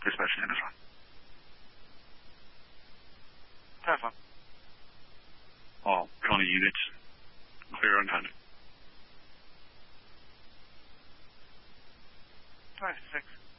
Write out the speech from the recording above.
Dispatch stand is on. Telephone. All county units clear on contact. 26.